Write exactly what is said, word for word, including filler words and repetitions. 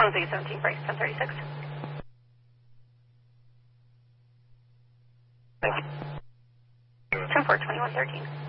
one three seventeen, break ten thirty-six. Thank you. ten four, twenty-one thirteen.